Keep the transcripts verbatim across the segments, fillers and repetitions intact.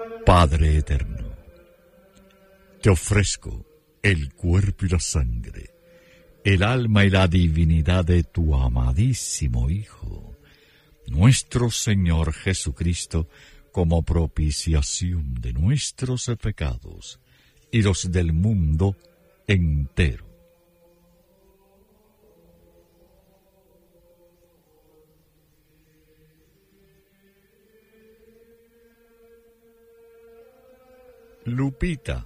Padre eterno, te ofrezco el cuerpo y la sangre, el alma y la divinidad de tu amadísimo Hijo, nuestro Señor Jesucristo, como propiciación de nuestros pecados y los del mundo entero. Lupita,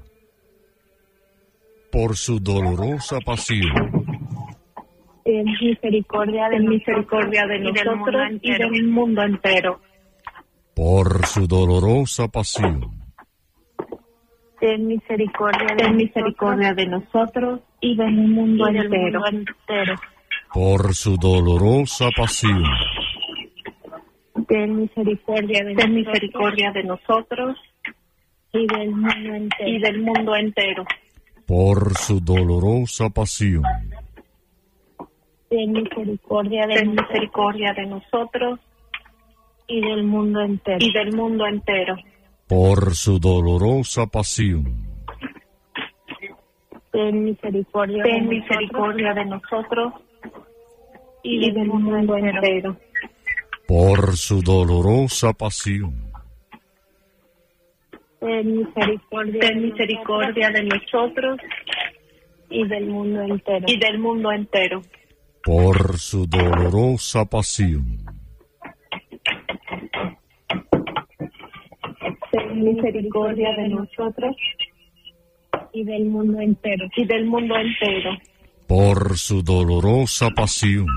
por su dolorosa pasión, ten misericordia de misericordia de nosotros y del mundo entero. por su dolorosa pasión, ten misericordia de Ten misericordia de nosotros y del mundo y del entero. mundo entero. por su dolorosa pasión, Ten misericordia de Ten nosotros misericordia de nosotros y del mundo entero. y del mundo entero. por su dolorosa pasión, Ten misericordia de Ten nosotros misericordia de nosotros y del mundo entero. y del mundo entero. por su dolorosa pasión, Ten misericordia de Ten nosotros misericordia de nosotros y del mundo entero. por su dolorosa pasión, Ten misericordia Ten de misericordia de nosotros y del mundo entero. y del mundo entero. por su dolorosa pasión, Ten misericordia de nosotros y del mundo entero. y del mundo entero. por su dolorosa pasión,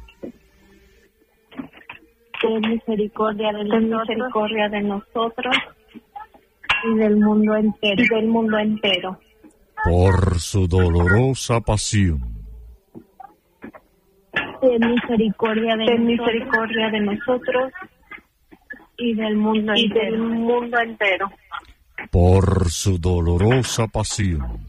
Ten misericordia de Ten nosotros misericordia de nosotros y del mundo entero. y del mundo entero. por su dolorosa pasión, Ten misericordia de Ten nosotros misericordia de nosotros y del mundo y del entero. mundo entero. por su dolorosa pasión,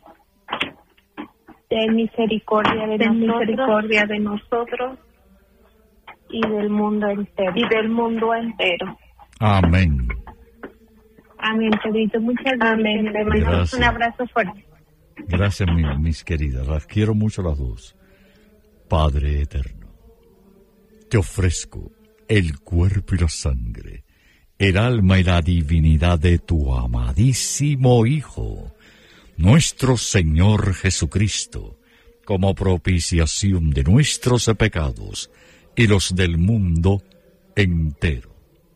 Ten misericordia de Ten nosotros misericordia de nosotros y del mundo entero. y del mundo entero. amén. Amén, Pedrito. Muchas gracias. Amén, Pedrito. Gracias. Un abrazo fuerte. Gracias, mi- mis queridas, las quiero mucho las dos. Padre eterno, te ofrezco el cuerpo y la sangre, el alma y la divinidad de tu amadísimo Hijo, nuestro Señor Jesucristo, como propiciación de nuestros pecados y los del mundo entero.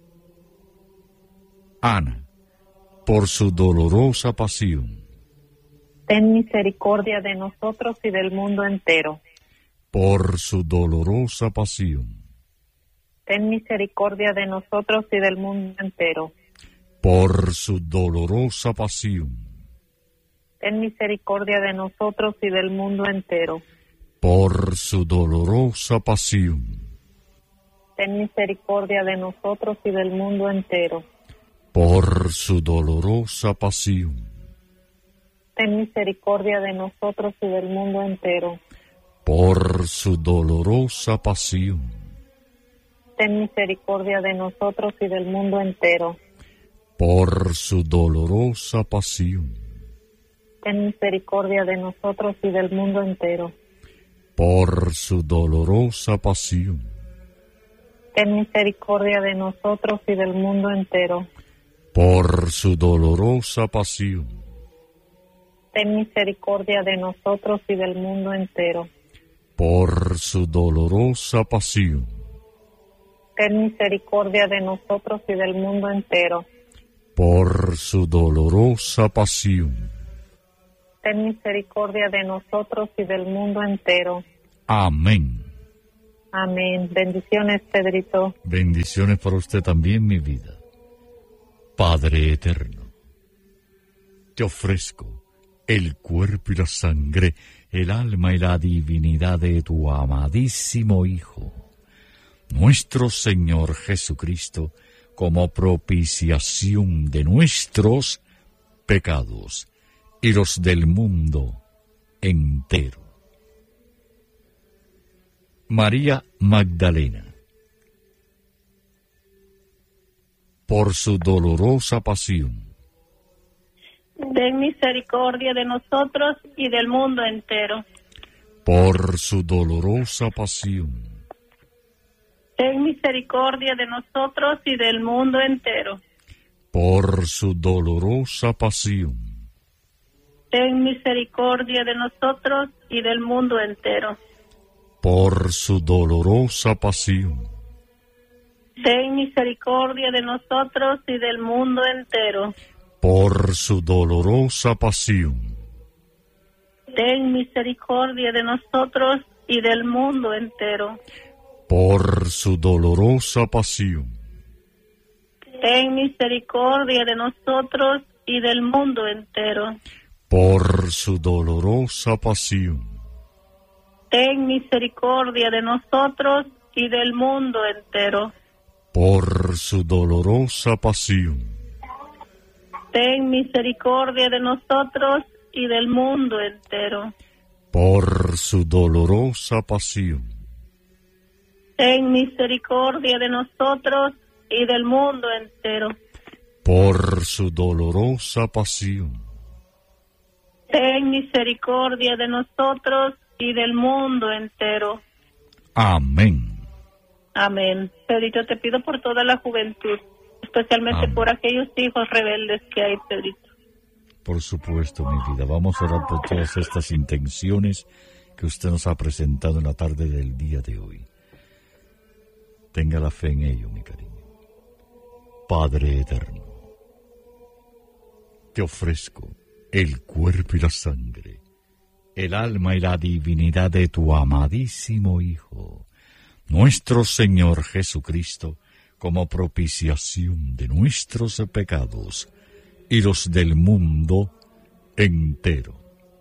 Ana, por su dolorosa pasión, Ten misericordia de nosotros y del mundo entero. por su dolorosa pasión, Ten misericordia de nosotros y del mundo entero. por su dolorosa pasión, Ten misericordia de nosotros y del mundo entero. por su dolorosa pasión, Ten misericordia de nosotros y del mundo entero. por su dolorosa pasión, Ten misericordia de nosotros y del mundo entero. por su dolorosa pasión, Ten misericordia de nosotros y del mundo entero. por su dolorosa pasión, Ten misericordia de nosotros y del mundo entero. por su dolorosa pasión, Ten misericordia de nosotros y del mundo entero. por su dolorosa pasión, Ten misericordia de nosotros y del mundo entero. por su dolorosa pasión, Ten misericordia de nosotros y del mundo entero. por su dolorosa pasión. Ten misericordia de nosotros y del mundo entero. Amén. Amén. Bendiciones, Pedrito. Bendiciones para usted también, mi vida. Padre eterno, te ofrezco el cuerpo y la sangre, el alma y la divinidad de tu amadísimo Hijo, nuestro Señor Jesucristo, como propiciación de nuestros pecados y los del mundo entero. María Magdalena, por su dolorosa pasión. Ten misericordia de nosotros y del mundo entero. Por su dolorosa pasión. Ten misericordia de nosotros y del mundo entero. Por su dolorosa pasión. Ten misericordia de nosotros y del mundo entero. Por su dolorosa pasión. Ten misericordia de nosotros y del mundo entero. Por su dolorosa pasión. Ten misericordia de nosotros y del mundo entero. Por su dolorosa pasión. Ten misericordia de nosotros y del mundo entero. Por su dolorosa pasión. Ten misericordia de nosotros y del mundo entero. Por su dolorosa pasión. Ten misericordia de nosotros y del mundo entero. Por su dolorosa pasión. Ten misericordia de nosotros y del mundo entero. Por su dolorosa pasión. Ten misericordia de nosotros y del mundo entero. Amén. Amén. Pedrito, te pido por toda la juventud, especialmente Amén. por aquellos hijos rebeldes que hay, Pedrito. Por supuesto, mi vida. Vamos a orar por todas estas intenciones que usted nos ha presentado en la tarde del día de hoy. Tenga la fe en ello, mi cariño. Padre eterno, te ofrezco el cuerpo y la sangre, el alma y la divinidad de tu amadísimo Hijo, nuestro Señor Jesucristo, como propiciación de nuestros pecados y los del mundo entero.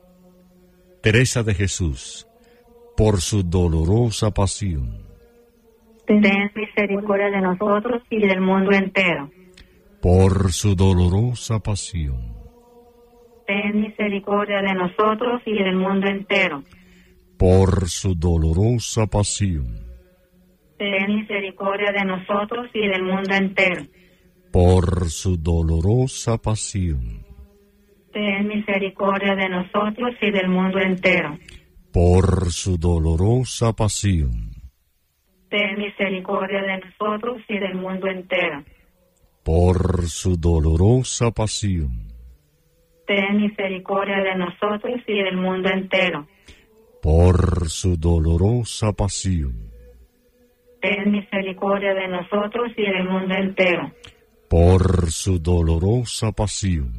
Teresa de Jesús, por su dolorosa pasión, ten misericordia de nosotros y del mundo entero. por su dolorosa pasión, Ten misericordia de nosotros y del mundo entero. por su dolorosa pasión, Ten misericordia de nosotros y del mundo entero. por su dolorosa pasión, Ten misericordia de nosotros y del mundo entero. por su dolorosa pasión, Ten misericordia de nosotros y del mundo entero. por su dolorosa pasión, Ten misericordia de nosotros y del mundo entero. por su dolorosa pasión, Ten misericordia de nosotros y del mundo entero. por su dolorosa pasión,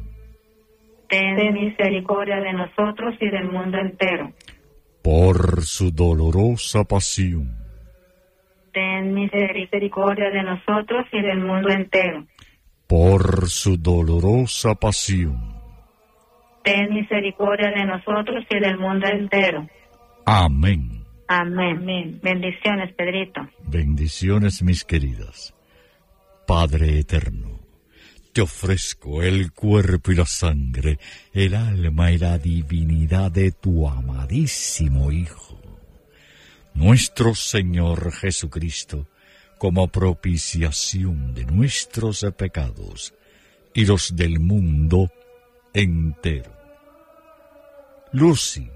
Ten misericordia de nosotros y del mundo entero. por su dolorosa pasión, Ten misericordia de nosotros y del mundo entero. por su dolorosa pasión. Ten misericordia de nosotros y del mundo entero. Amén. Amén. Amén. Bendiciones, Pedrito. Bendiciones, mis queridas. Padre eterno, te ofrezco el cuerpo y la sangre, el alma y la divinidad de tu amadísimo Hijo, nuestro Señor Jesucristo, como propiciación de nuestros pecados y los del mundo entero. Lucy,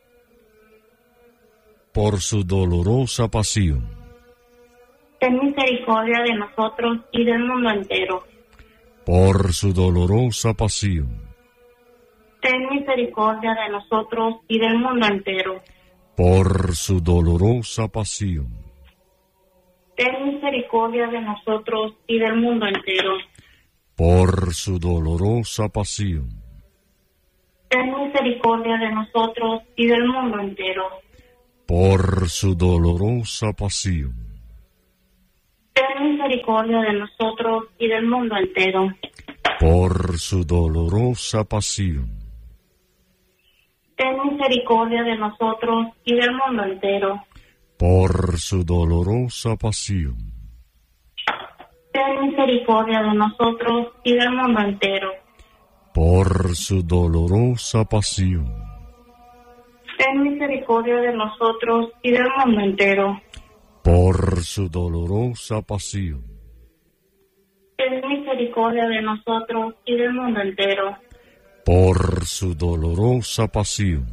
por su dolorosa pasión, Ten misericordia de nosotros y del mundo entero. por su dolorosa pasión, Ten misericordia de nosotros y del mundo entero. por su dolorosa pasión, Ten misericordia de nosotros y del mundo entero. por su dolorosa pasión, Ten misericordia de nosotros y del mundo entero. por su dolorosa pasión, Ten misericordia de nosotros y del mundo entero. por su dolorosa pasión, Ten misericordia de nosotros y del mundo entero. por su dolorosa pasión, Ten misericordia de nosotros y del mundo entero. por su dolorosa pasión, Ten misericordia de nosotros y del mundo entero. por su dolorosa pasión, Ten misericordia misericordia de nosotros y del mundo entero. Por su dolorosa pasión.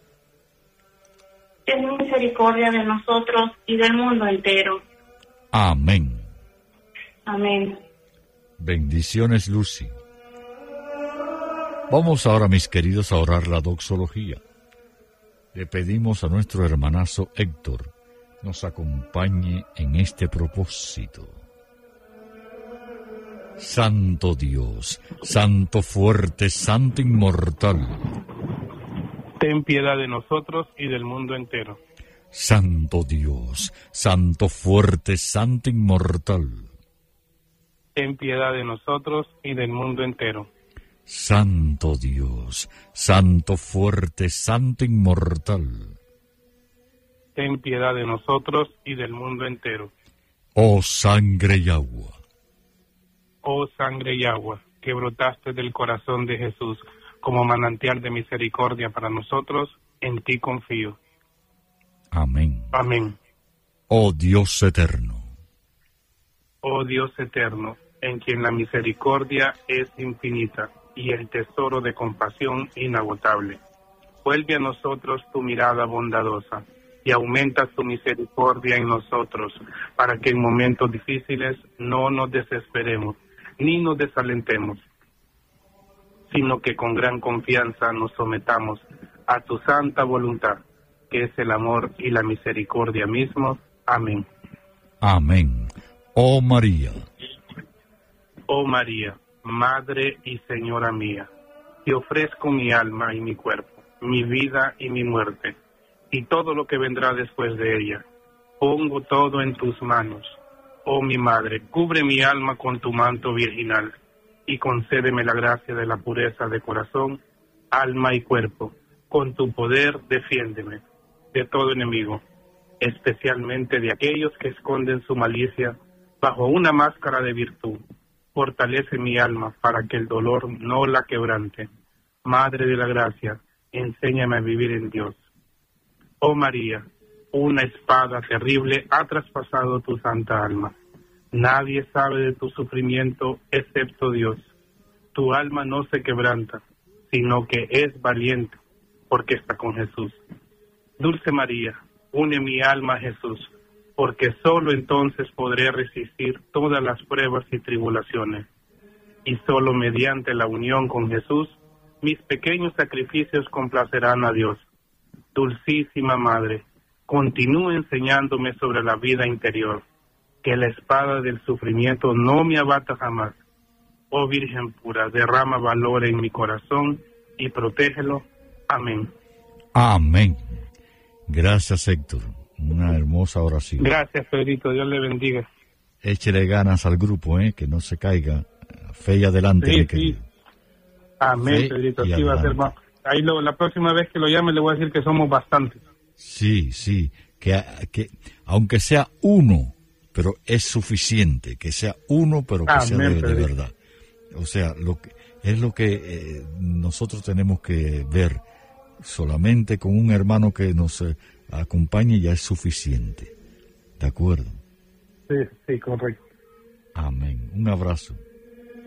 Ten misericordia de nosotros y del mundo entero. Amén. Amén. Bendiciones, Lucy. Vamos ahora, mis queridos, a orar la doxología. Le pedimos a nuestro hermanazo Héctor nos acompañe en este propósito. Santo Dios, Santo fuerte, Santo inmortal, ten piedad de nosotros y del mundo entero. Santo Dios, Santo fuerte, Santo inmortal, ten piedad de nosotros y del mundo entero. Santo Dios, Santo fuerte, Santo inmortal, ten piedad de nosotros y del mundo entero. oh sangre y agua, Oh sangre y agua, que brotaste del corazón de Jesús como manantial de misericordia para nosotros, en ti confío. amén. Amén. Oh Dios eterno, Oh Dios eterno, en quien la misericordia es infinita y el tesoro de compasión inagotable. Vuelve a nosotros tu mirada bondadosa y aumenta tu misericordia en nosotros, para que en momentos difíciles no nos desesperemos ni nos desalentemos, sino que con gran confianza nos sometamos a tu santa voluntad, que es el amor y la misericordia mismos. Amén. amén. Oh María, Oh María, Madre y Señora mía, te ofrezco mi alma y mi cuerpo, mi vida y mi muerte, y todo lo que vendrá después de ella. Pongo todo en tus manos. Oh mi Madre, cubre mi alma con tu manto virginal, y concédeme la gracia de la pureza de corazón, alma y cuerpo. Con tu poder defiéndeme de todo enemigo, especialmente de aquellos que esconden su malicia bajo una máscara de virtud. Fortalece mi alma para que el dolor no la quebrante. Madre de la gracia, enséñame a vivir en Dios. Oh María, una espada terrible ha traspasado tu santa alma. Nadie sabe de tu sufrimiento excepto Dios. Tu alma no se quebranta, sino que es valiente, porque está con Jesús. Dulce María, une mi alma a Jesús, porque solo entonces podré resistir todas las pruebas y tribulaciones. Y solo mediante la unión con Jesús, mis pequeños sacrificios complacerán a Dios. Dulcísima Madre, continúe enseñándome sobre la vida interior, que la espada del sufrimiento no me abata jamás. Oh Virgen pura, derrama valor en mi corazón y protégelo. Amén. amén. Gracias, Héctor. Una hermosa oración. Gracias, Pedrito. Dios le bendiga. Échele ganas al grupo, ¿eh? Que no se caiga. Fe y adelante, Sí, mi sí. querido. Amén, Fe Pedrito. y Así va a ser adelante. más. Ahí lo, la próxima vez que lo llame le voy a decir que somos bastantes. Sí, sí. Que, que aunque sea uno, pero es suficiente. Que sea uno, pero que Amén, sea de, de Pedrito. verdad. O sea, lo que, es lo que eh, nosotros tenemos que ver. Solamente con un hermano que nos eh, acompañe ya es suficiente. ¿De acuerdo? Sí, sí, correcto. Amén. Un abrazo.